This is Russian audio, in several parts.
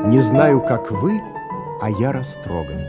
Не знаю, как вы, а я растроган.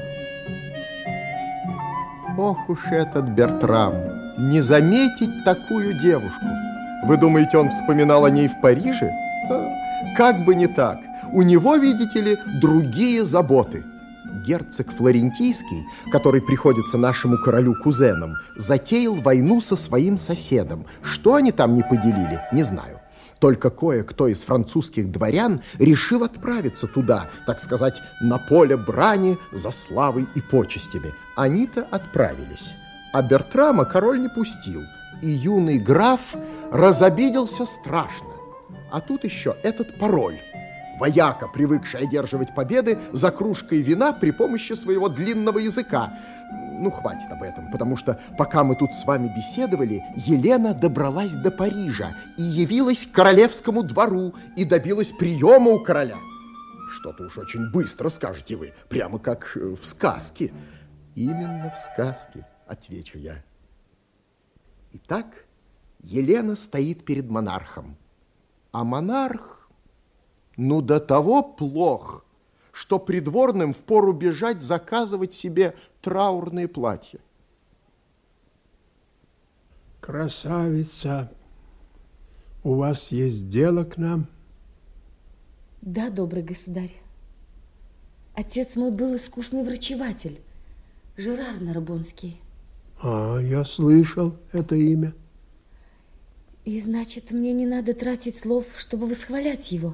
Ох уж этот Бертрам, не заметить такую девушку. Вы думаете, он вспоминал о ней в Париже? Как бы не так. У него, видите ли, другие заботы. Герцог Флорентийский, который приходится нашему королю кузеном, затеял войну со своим соседом. Что они там не поделили, не знаю. Только кое-кто из французских дворян решил отправиться туда, так сказать, на поле брани за славой и почестями. Они-то отправились, а Бертрама король не пустил, и юный граф разобиделся страшно. А тут еще этот пароль. Вояка, привыкший одерживать победы за кружкой вина при помощи своего длинного языка. Ну, хватит об этом, потому что, пока мы тут с вами беседовали, Елена добралась до Парижа и явилась к королевскому двору и добилась приема у короля. Что-то уж очень быстро, скажете вы, прямо как в сказке. Именно в сказке, отвечу я. Итак, Елена стоит перед монархом, а монарх, ну, до того плох, что придворным впору бежать заказывать себе траурные платья. Красавица, у вас есть дело к нам? Да, добрый государь. Отец мой был искусный врачеватель, Жерар Нарбонский. Я слышал это имя. И значит, мне не надо тратить слов, чтобы восхвалять его.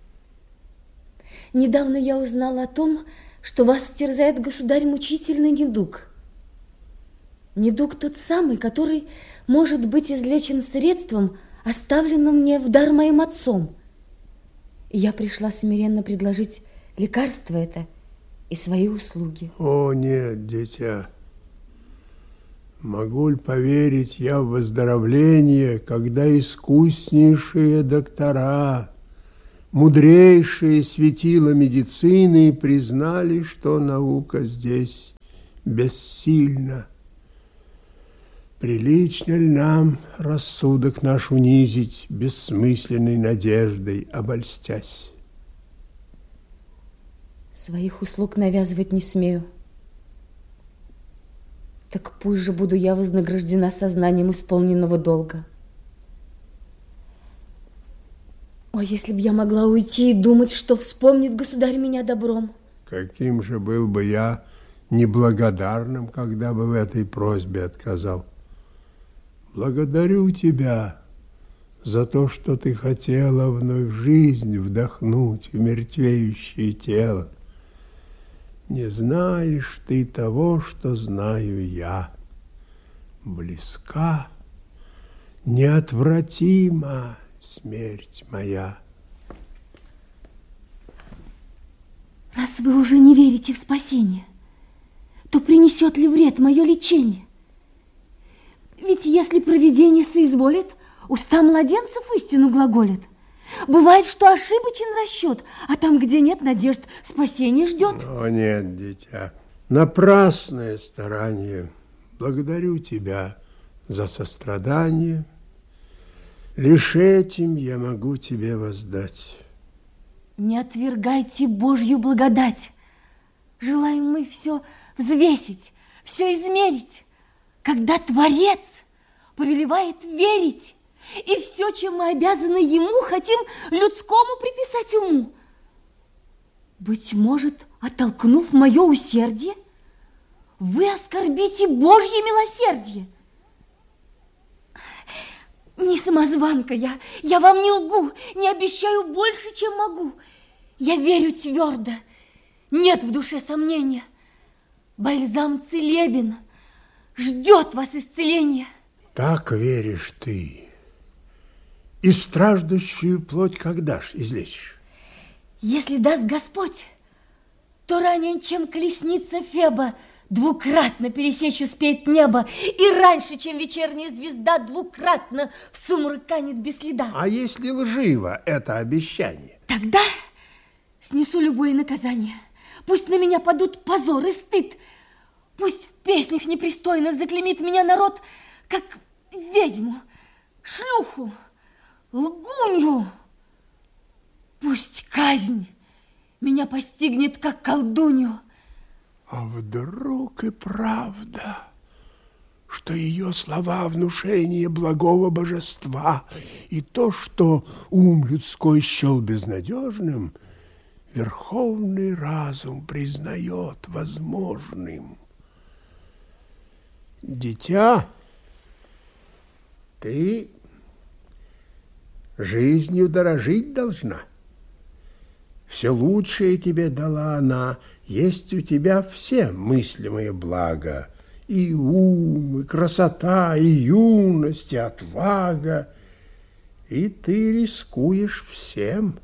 Недавно я узнала о том, что вас терзает, государь, мучительный недуг. Недуг тот самый, который может быть излечен средством, оставленным мне в дар моим отцом. И я пришла смиренно предложить лекарство это и свои услуги. О, нет, дитя. Могу ли поверить я в выздоровление, когда искуснейшие доктора, мудрейшие светила медицины признали, что наука здесь бессильна? Прилично ли нам рассудок наш унизить бессмысленной надеждой, обольстясь? Своих услуг навязывать не смею. Так пусть же буду я вознаграждена сознанием исполненного долга. О, если б я могла уйти и думать, что вспомнит государь меня добром. Каким же был бы я неблагодарным, когда бы в этой просьбе отказал. Благодарю тебя за то, что ты хотела вновь жизнь вдохнуть в мертвеющее тело. Не знаешь ты того, что знаю я. Близка, неотвратима смерть моя. Раз вы уже не верите в спасение, то принесет ли вред мое лечение? Ведь если провидение соизволит, уста младенцев истину глаголят. Бывает, что ошибочен расчет, а там, где нет надежд, спасение ждет. О, нет, дитя, напрасное старание. Благодарю тебя за сострадание. Лишь этим я могу тебе воздать. Не отвергайте Божью благодать. Желаем мы все взвесить, все измерить, когда Творец повелевает верить. И все, чем мы обязаны ему, хотим людскому приписать уму. Быть может, оттолкнув мое усердие, вы оскорбите Божье милосердие. Не самозванка я вам не лгу, не обещаю больше, чем могу. Я верю твердо, нет в душе сомнения. Бальзам целебен, ждет вас исцеления. Так веришь ты. И страждущую плоть когда ж излечишь? Если даст Господь, то ранее, чем колесница Феба, двукратно пересечь успеет небо, и раньше, чем вечерняя звезда двукратно в сумрак канет без следа. А если лживо это обещание? Тогда снесу любое наказание. Пусть на меня падут позор и стыд. Пусть в песнях непристойных заклеймит меня народ, как ведьму, шлюху, лгунью. Пусть казнь меня постигнет, как колдунью. А вдруг и правда, что ее слова внушение благого божества и то, что ум людской счел безнадежным, верховный разум признает возможным. Дитя, ты жизнью дорожить должна. Все лучшее тебе дала она, есть у тебя все мыслимые блага, и ум, и красота, и юность, и отвага, и ты рискуешь всем.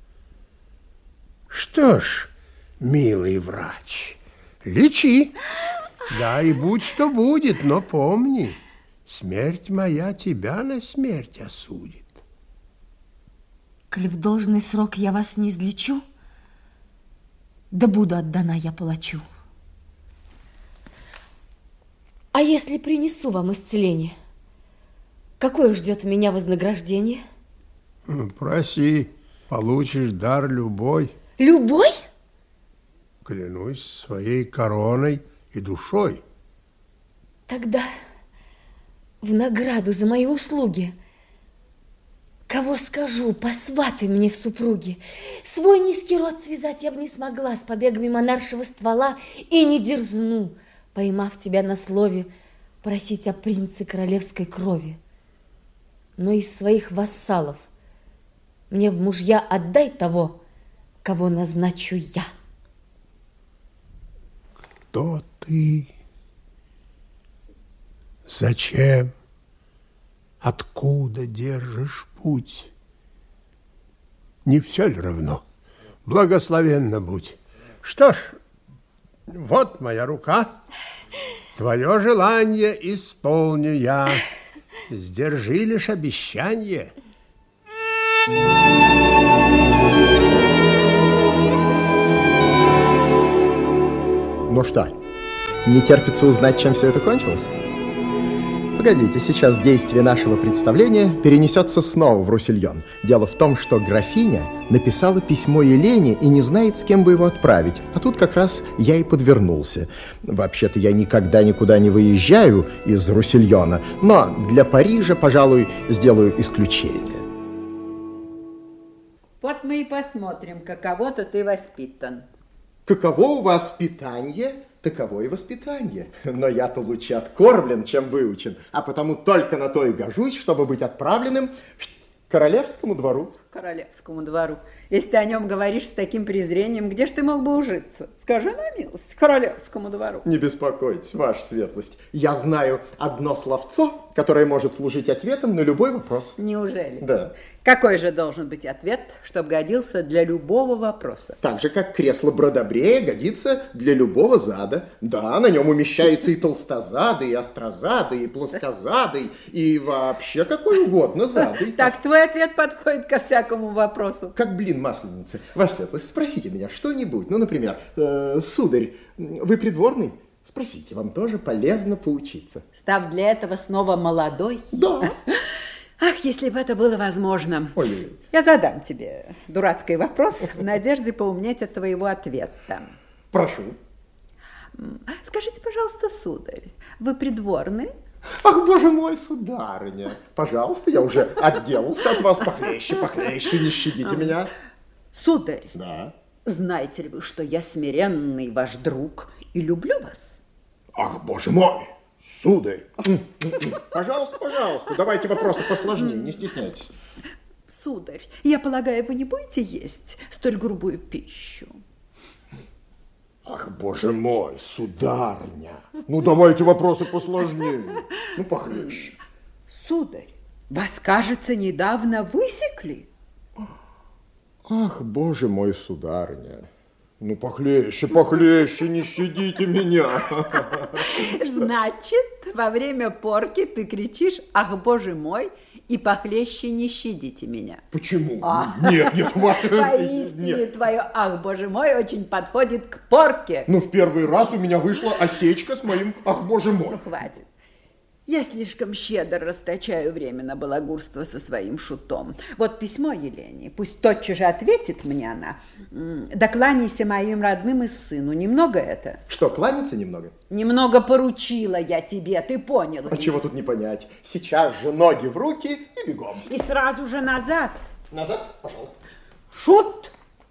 Что ж, милый врач, лечи, да и будь что будет, но помни, смерть моя тебя на смерть осудит. Коли в должный срок я вас не излечу, да буду отдана я палачу. А если принесу вам исцеление, какое ждет меня вознаграждение? Проси, получишь дар любой. Любой? Клянусь своей короной и душой. Тогда в награду за мои услуги кого скажу, посватай мне в супруги. Свой низкий род связать я бы не смогла с побегами монаршего ствола и не дерзну, поймав тебя на слове, просить о принце королевской крови. Но из своих вассалов мне в мужья отдай того, кого назначу я. Кто ты? Зачем? Откуда держишь путь? Не все ли равно? Благословенна будь. Что ж, вот моя рука. Твое желание исполню я. Сдержи лишь обещание. Ну что, не терпится узнать, чем все это кончилось? Погодите, сейчас действие нашего представления перенесется снова в Руссельон. Дело в том, что графиня написала письмо Елене и не знает, с кем бы его отправить. А тут как раз я и подвернулся. Вообще-то я никогда никуда не выезжаю из Руссельона, но для Парижа, пожалуй, сделаю исключение. Вот мы и посмотрим, каково-то ты воспитан. Каково у вас питание, таково и воспитание. Но я-то лучше откормлен, чем выучен, а потому только на то и гожусь, чтобы быть отправленным к королевскому двору. Королевскому двору. Если ты о нем говоришь с таким презрением, где ж ты мог бы ужиться? Скажи на милость, королевскому двору. Не беспокойтесь, ваша светлость. Я знаю одно словцо, которое может служить ответом на любой вопрос. Неужели? Да. Какой же должен быть ответ, чтобы годился для любого вопроса? Так же, как кресло бродобрея годится для любого зада. Да, на нем умещается и толстозадый, и острозадый, и плоскозадый, и вообще какой угодно задый. Так твой ответ подходит ко всякому вопросу. Как блин масленицы. Ваша светлость, спросите меня что-нибудь. Ну, например, сударь, вы придворный? Спросите, вам тоже полезно поучиться. Став для этого снова молодой? Да. Ах, если бы это было возможно. Ой. Я задам тебе дурацкий вопрос в надежде поумнеть от твоего ответа. Прошу. Скажите, пожалуйста, сударь, вы придворный? Ах, боже мой, сударыня, пожалуйста, я уже отделался от вас похлеще, не щадите меня. Сударь, да. Знаете ли вы, что я смиренный ваш друг и люблю вас? Ах, боже мой, сударь. Пожалуйста, давайте вопросы посложнее, не стесняйтесь. Сударь, я полагаю, вы не будете есть столь грубую пищу? Ах, боже мой, сударыня. Ну, давайте вопросы посложнее. Ну, похлеще. Сударь, вас, кажется, недавно высекли? Ах, боже мой, сударыня. Ну, похлеще, не щадите меня. Значит, во время порки ты кричишь: ах, боже мой, и похлеще не щадите меня. Почему? Нет, поистине твое «ах, боже мой» очень подходит к порке. Ну, в первый раз у меня вышла осечка с моим «ах, боже мой». Ну, хватит. Я слишком щедро расточаю время на балагурство со своим шутом. Вот письмо Елене. Пусть тотчас же ответит мне она. Да кланяйся моим родным и сыну. Немного это? Что, кланяться немного? Немного поручила я тебе, ты понял? А чего тут не понять? Сейчас же ноги в руки и бегом. И сразу же назад. Назад, пожалуйста. Шут!